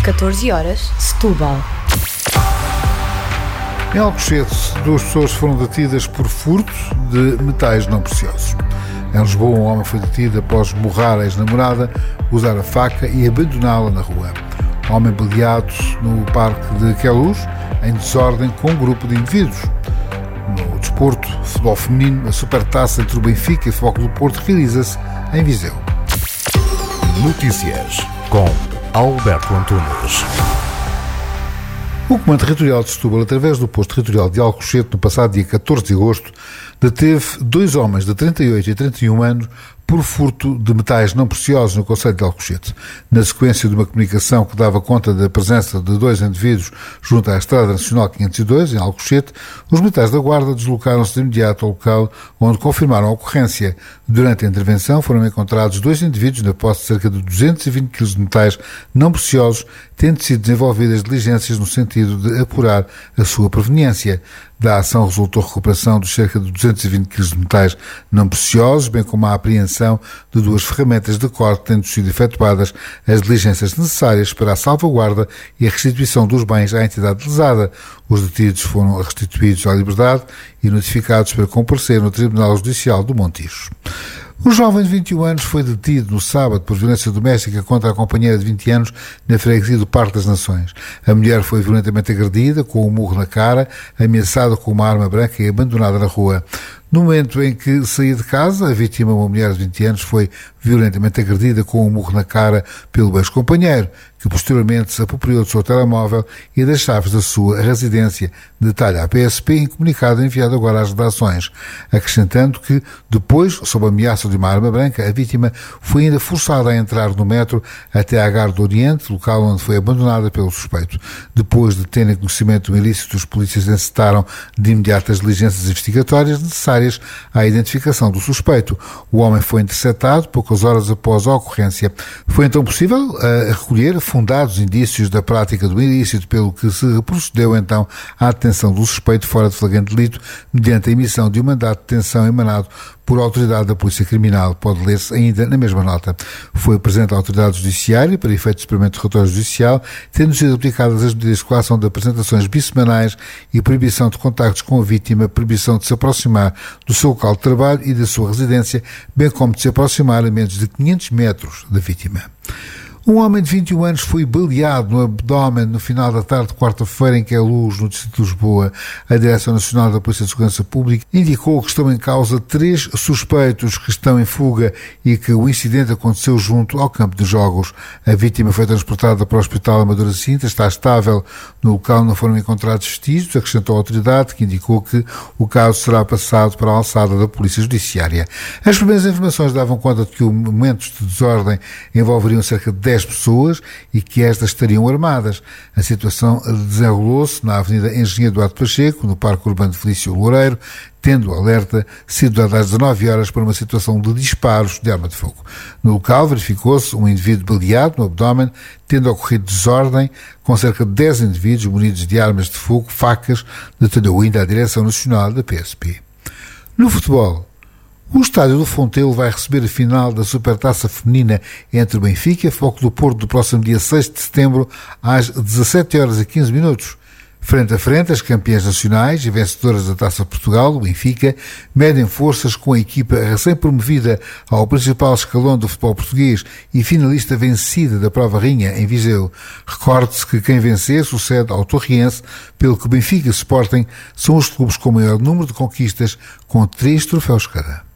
14 horas, Setúbal. Em Alcochete, 2 pessoas foram detidas por furto de metais não preciosos. Em Lisboa, um homem foi detido após borrar a ex-namorada, usar a faca e abandoná-la na rua. Homem baleado no parque de Queluz, em desordem com um grupo de indivíduos. No desporto, futebol feminino, a supertaça entre o Benfica e o Futebol Clube do Porto realiza-se em Viseu. Notícias com Alberto Antunes. O Comando Territorial de Setúbal, através do Posto Territorial de Alcochete, no passado dia 14 de agosto, deteve 2 homens de 38 e 31 anos por furto de metais não preciosos no concelho de Alcochete. Na sequência de uma comunicação que dava conta da presença de 2 indivíduos junto à Estrada Nacional 502, em Alcochete, os militares da Guarda deslocaram-se de imediato ao local onde confirmaram a ocorrência. Durante a intervenção foram encontrados 2 indivíduos na posse de cerca de 220 kg de metais não preciosos, tendo sido desenvolvidas diligências no sentido de apurar a sua proveniência. Da ação resultou a recuperação de cerca de 220 kg de metais não preciosos, bem como a apreensão de 2 ferramentas de corte, tendo sido efetuadas as diligências necessárias para a salvaguarda e a restituição dos bens à entidade lesada. Os detidos foram restituídos à liberdade e notificados para comparecer no Tribunal Judicial do Montijo. Um jovem de 21 anos foi detido no sábado por violência doméstica contra a companheira de 20 anos na freguesia do Parque das Nações. A mulher foi violentamente agredida, com um murro na cara, ameaçada com uma arma branca e abandonada na rua. No momento em que saía de casa, a vítima, uma mulher de 20 anos, foi violentamente agredida com um murro na cara pelo ex-companheiro, que posteriormente se apropriou do seu telemóvel e das chaves da sua residência, detalha a PSP em comunicado enviado agora às redações, acrescentando que, depois, sob a ameaça de uma arma branca, a vítima foi ainda forçada a entrar no metro até a Gare do Oriente, local onde foi abandonada pelo suspeito. Depois de terem conhecimento do ilícito, os polícias encetaram de imediato as diligências investigatórias necessárias à identificação do suspeito. O homem foi interceptado poucas horas após a ocorrência. Foi então possível recolher fundados indícios da prática do ilícito, pelo que se procedeu então à detenção do suspeito fora de flagrante delito, mediante a emissão de um mandato de detenção emanado por autoridade da Polícia Criminal. Pode ler-se ainda na mesma nota. Foi presente à autoridade judiciária para efeito de experimento de relatório judicial, tendo sido aplicadas as medidas de coação de apresentações bissemanais e proibição de contactos com a vítima, proibição de se aproximar do seu local de trabalho e da sua residência, bem como de se aproximar a menos de 500 metros da vítima. Um homem de 21 anos foi baleado no abdômen no final da tarde de quarta-feira em Queluz, no distrito de Lisboa. A Direção Nacional da Polícia de Segurança Pública indicou que estão em causa 3 suspeitos que estão em fuga e que o incidente aconteceu junto ao campo de jogos. A vítima foi transportada para o Hospital Amadora Cinta, está estável. No local não foram encontrados vestígios, acrescentou a autoridade, que indicou que o caso será passado para a alçada da Polícia Judiciária. As primeiras informações davam conta de que os momentos de desordem envolveriam cerca de 10 pessoas e que estas estariam armadas. A situação desenrolou-se na Avenida Engenheiro Eduardo Pacheco, no Parque Urbano de Felício Loureiro, tendo o alerta sido dado às 19 horas para uma situação de disparos de arma de fogo. No local verificou-se um indivíduo baleado no abdômen, tendo ocorrido desordem, com cerca de 10 indivíduos munidos de armas de fogo, facas, detalhou ainda a Direção Nacional da PSP. No futebol, o Estádio do Fontelo vai receber a final da Supertaça Feminina entre o Benfica e o Futebol Clube do Porto do próximo dia 6 de setembro às 17 horas e 15 minutos. Frente a frente, as campeãs nacionais e vencedoras da Taça de Portugal, o Benfica, medem forças com a equipa recém-promovida ao principal escalão do futebol português e finalista vencida da Prova Rainha em Viseu. Recorde-se que quem vencer sucede ao Torriense, pelo que o Benfica e o Sporting são os clubes com o maior número de conquistas, com 3 troféus cada.